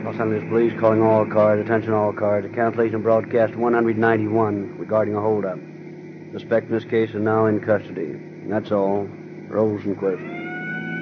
Los Angeles Police calling all cars. Attention all cars. Cancellation broadcast 191 regarding a holdup. Suspect in this case is now in custody. That's all. Rosenquist.